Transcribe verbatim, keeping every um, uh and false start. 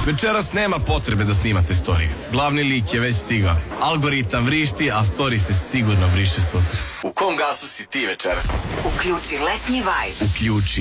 Večeras nema potrebe da snimate story. Glavni lik je već stigao. Algoritam vrišti, a story se sigurno briše sutra. U kom gasu si ti večeras? Uključi letnji vibe. Uključi